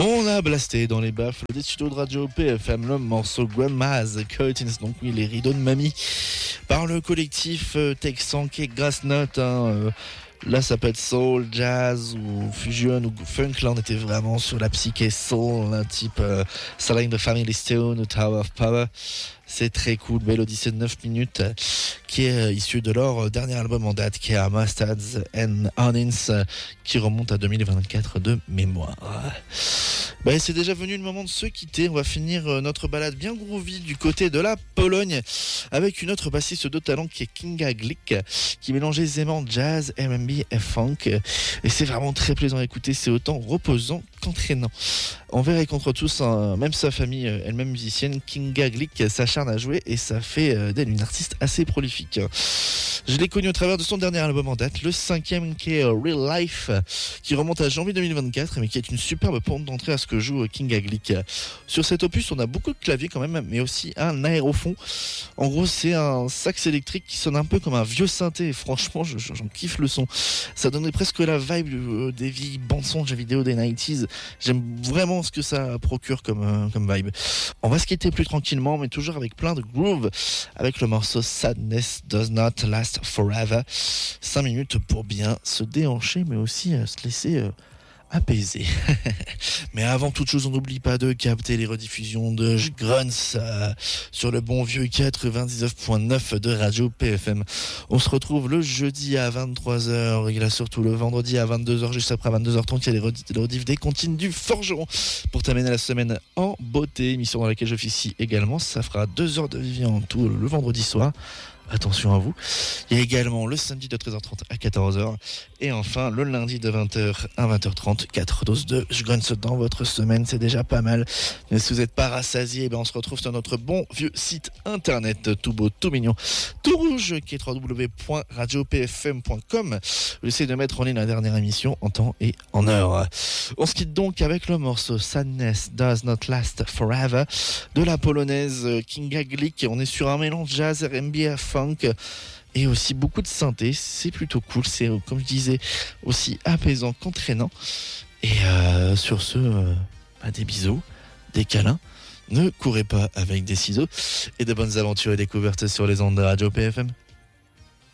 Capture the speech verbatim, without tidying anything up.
On a blasté dans les baffles des studios de Radio P F M le morceau Grandma's Curtains, donc oui, les rideaux de mamie, par le collectif texan qui est Grassnote. Hein, euh, là, ça peut être soul, jazz ou fusion ou funk. Là, on était vraiment sur la psyché soul, un type euh, Selling the Family Stone ou Tower of Power. C'est très cool, belle odyssée de neuf minutes qui est euh, issue de leur dernier album en date qui est Mustards and Onions euh, qui remonte à deux mille vingt-quatre de mémoire. Ben, c'est déjà venu le moment de se quitter. On va finir euh, notre balade bien groovy du côté de la Pologne avec une autre bassiste de talent qui est Kinga Glick qui mélange aisément jazz, R and B et funk. Et c'est vraiment très plaisant à écouter, c'est autant reposant qu'entraînant. Envers et contre tous, hein, même sa famille, elle-même musicienne, Kinga Glick s'acharne à jouer et ça fait d'elle une artiste assez prolifique. Je l'ai connue au travers de son dernier album en date, le cinquième qui est Real Life, qui remonte à janvier deux mille vingt-quatre, mais qui est une superbe porte d'entrée à ce que joue Kinga Glick. Sur cet opus, on a beaucoup de claviers quand même, mais aussi un aérophone. En gros, c'est un sax électrique qui sonne un peu comme un vieux synthé, et franchement, je, j'en kiffe le son. Ça donnait presque la vibe des vieilles bandes-sons de jeux vidéo des quatre-vingt-dix. J'aime vraiment ce que ça procure comme, comme vibe. On va se quitter plus tranquillement, mais toujours avec plein de groove, avec le morceau Sadness Does Not Last Forever. cinq minutes pour bien se déhancher, mais aussi euh, se laisser euh, apaiser. Mais avant toute chose, on n'oublie pas de capter les rediffusions de Grunts euh, sur le bon vieux quatre-vingt-dix-neuf virgule neuf de Radio P F M. On se retrouve le jeudi à vingt-trois heures, il y a surtout le vendredi à vingt-deux heures, juste après vingt-deux heures trente, il y a les rediff des comptines du Forgeron pour terminer la semaine en beauté, émission dans laquelle j'officie également. Ça fera deux heures de Vivian en tout le vendredi soir. Attention à vous. Il y a également le samedi de treize heures trente à quatorze heures. Et enfin, le lundi de vingt heures à vingt heures trente, quatre doses de Grunts dans votre semaine. C'est déjà pas mal. Mais si vous n'êtes pas rassasié, ben on se retrouve sur notre bon vieux site internet, tout beau, tout mignon, tout rouge, qui est w w w point radio p f m point com. J'essaie de mettre en ligne la dernière émission en temps et en heure. On se quitte donc avec le morceau Sadness Does Not Last Forever de la polonaise Kinga Glick. On est sur un mélange jazz, R and B et funk et aussi beaucoup de synthé. C'est plutôt cool, c'est comme je disais aussi apaisant qu'entraînant. Et euh, sur ce, euh, bah, des bisous, des câlins. Ne courez pas avec des ciseaux et de bonnes aventures et découvertes sur les ondes de Radio P F M.